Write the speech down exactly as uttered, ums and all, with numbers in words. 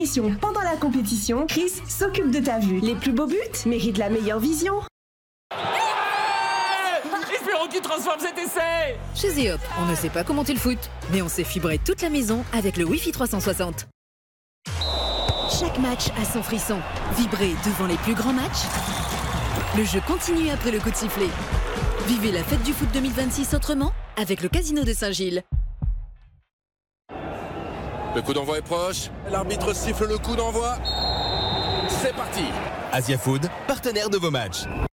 Pendant la compétition, Chris s'occupe de ta vue. Les plus beaux buts méritent la meilleure vision. Espérons qu'il transforme cet essai. Chez Zeop, on ne sait pas commenter le foot, mais on sait fibrer toute la maison avec le Wi-Fi trois cent soixante. Chaque match a son frisson. Vibrez devant les plus grands matchs. Le jeu continue après le coup de sifflet. Vivez la fête du foot deux mille vingt-six autrement avec le Casino de Saint-Gilles. Le coup d'envoi est proche. L'arbitre siffle le coup d'envoi. C'est parti. Asia Food, partenaire de vos matchs.